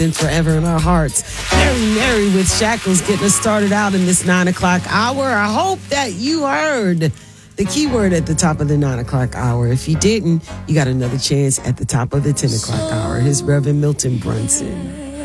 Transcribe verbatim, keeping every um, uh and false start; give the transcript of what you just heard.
and forever in our hearts. Mary Mary with Shackles getting us started out in this nine o'clock hour. I hope that you heard the keyword at the top of the nine o'clock hour. If you didn't, you got another chance at the top of the ten o'clock hour. Here's Reverend Milton Brunson.